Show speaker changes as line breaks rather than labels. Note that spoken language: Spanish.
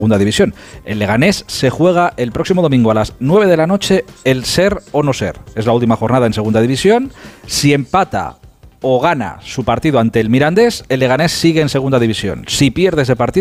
segunda división. El Leganés se juega el próximo domingo a las 9 de la noche el ser o no ser. Es la última jornada en segunda división. Si empata o gana su partido ante el Mirandés, el Leganés sigue en segunda división. Si pierde ese partido,